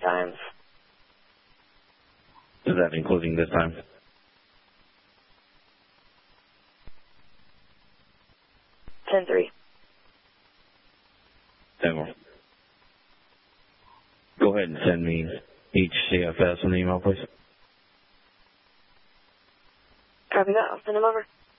times. Is that including this time? 10-3. 10-4. Go ahead and send me each CFS an email, please. Copy that. I'll send them over.